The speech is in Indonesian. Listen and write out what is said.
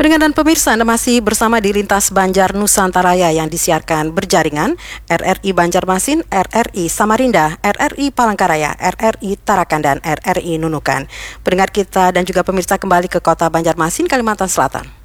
Pendengar dan pemirsa, Anda masih bersama di Lintas Banjar Nusantara yang disiarkan berjaringan RRI Banjarmasin, RRI Samarinda, RRI Palangkaraya, RRI Tarakan, dan RRI Nunukan. Pendengar kita dan juga pemirsa kembali ke kota Banjarmasin, Kalimantan Selatan.